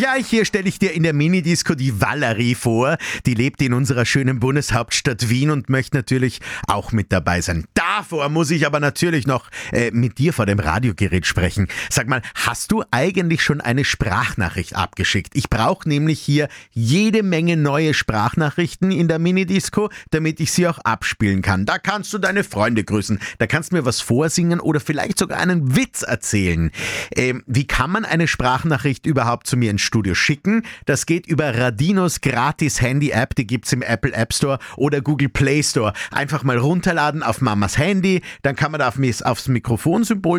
Gleich hier stelle ich dir in der Minidisco die Valerie vor. Die lebt in unserer schönen Bundeshauptstadt Wien und möchte natürlich auch mit dabei sein. Davor muss ich aber natürlich noch mit dir vor dem Radiogerät sprechen. Sag mal, hast du eigentlich schon eine Sprachnachricht abgeschickt? Ich brauche nämlich hier jede Menge neue Sprachnachrichten in der Minidisco, damit ich sie auch abspielen kann. Da kannst du deine Freunde grüßen, da kannst du mir was vorsingen oder vielleicht sogar einen Witz erzählen. Wie kann man eine Sprachnachricht überhaupt zu mir ins Studio schicken? Das geht über Radinos gratis Handy-App, die gibt's im Apple App Store oder Google Play Store. Einfach mal runterladen auf Mamas Handy, dann kann man da aufs Mikrofonsymbol